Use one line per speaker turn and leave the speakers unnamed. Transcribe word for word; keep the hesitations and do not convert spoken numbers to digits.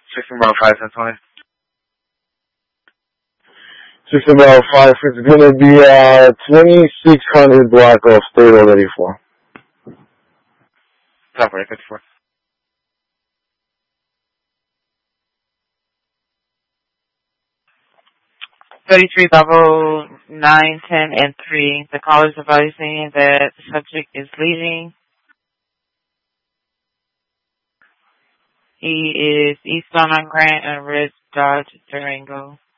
sixteen Bravo five, ten twenty.
sixteen Bravo five, it's gonna be, uh, twenty-six hundred block of State Road eighty-four.
Top right, fifty-four.
thirty-three Bravo nine, ten, and three. The caller is advising that the subject is leaving. He is eastbound on Grant and Red Dodge Durango.